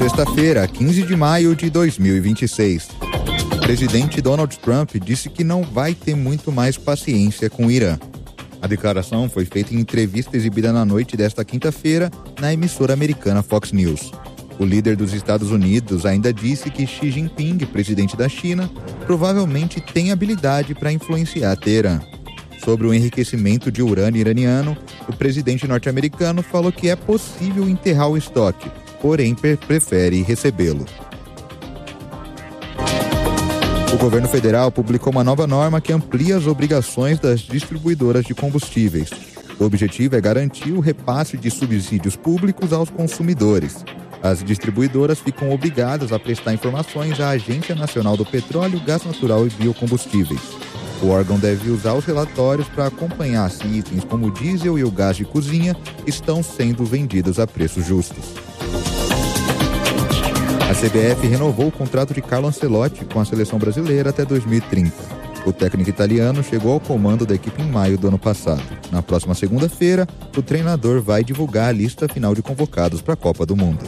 Sexta-feira, 15 de maio de 2026. O presidente Donald Trump disse que não vai ter muito mais paciência com o Irã. A declaração foi feita em entrevista exibida na noite desta quinta-feira na emissora americana Fox News. O líder dos Estados Unidos ainda disse que Xi Jinping, presidente da China, provavelmente tem habilidade para influenciar Teherã. Sobre o enriquecimento de urânio iraniano, o presidente norte-americano falou que é possível enterrar o estoque, porém prefere recebê-lo. O governo federal publicou uma nova norma que amplia as obrigações das distribuidoras de combustíveis. O objetivo é garantir o repasse de subsídios públicos aos consumidores. As distribuidoras ficam obrigadas a prestar informações à Agência Nacional do Petróleo, Gás Natural e Biocombustíveis. O órgão deve usar os relatórios para acompanhar se itens como o diesel e o gás de cozinha estão sendo vendidos a preços justos. A CBF renovou o contrato de Carlo Ancelotti com a seleção brasileira até 2030. O técnico italiano chegou ao comando da equipe em maio do ano passado. Na próxima segunda-feira, o treinador vai divulgar a lista final de convocados para a Copa do Mundo.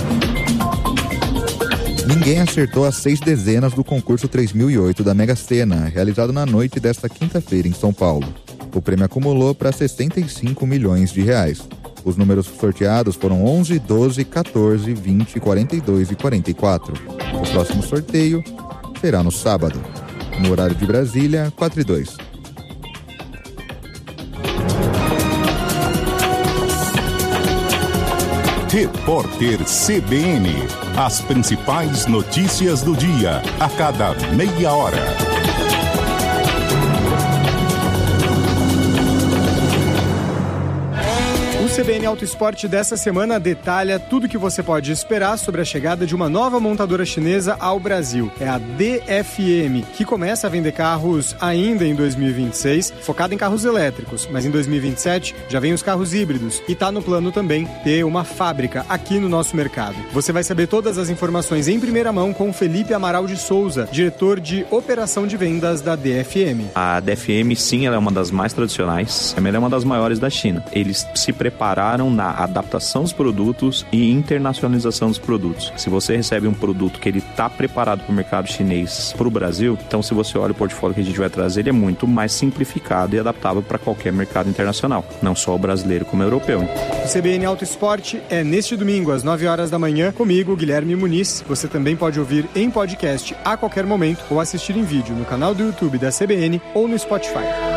Ninguém acertou as 6 dezenas do concurso 3008 da Mega Sena, realizado na noite desta quinta-feira em São Paulo. O prêmio acumulou para 65 milhões de reais. Os números sorteados foram 11, 12, 14, 20, 42 e 44. O próximo sorteio será no sábado, no horário de Brasília, 4:02. Repórter CBN. As principais notícias do dia, a cada meia hora. O CBN Auto Esporte dessa semana detalha tudo o que você pode esperar sobre a chegada de uma nova montadora chinesa ao Brasil. É a DFM, que começa a vender carros ainda em 2026, focada em carros elétricos, mas em 2027 já vem os carros híbridos e está no plano também ter uma fábrica aqui no nosso mercado. Você vai saber todas as informações em primeira mão com Felipe Amaral de Souza, diretor de operação de vendas da DFM. A DFM, sim, ela é uma das mais tradicionais, ela é uma das maiores da China. Eles se prepararam na adaptação dos produtos e internacionalização dos produtos. Se você recebe um produto que ele está preparado para o mercado chinês, para o Brasil, então se você olha o portfólio que a gente vai trazer, ele é muito mais simplificado e adaptável para qualquer mercado internacional, não só o brasileiro como o europeu. O CBN Auto Esporte é neste domingo às 9 horas da manhã, comigo, Guilherme Muniz. Você também pode ouvir em podcast a qualquer momento ou assistir em vídeo no canal do YouTube da CBN ou no Spotify.